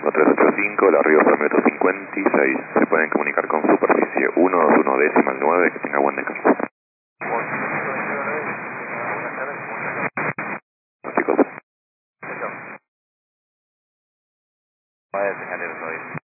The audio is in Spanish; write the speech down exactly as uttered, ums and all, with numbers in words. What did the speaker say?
tres ocho cinco, La Rioja, metro cincuenta y seis. Se pueden comunicar con superficie uno dos uno decimal nueve. Que tenga buen descanso. Chicos.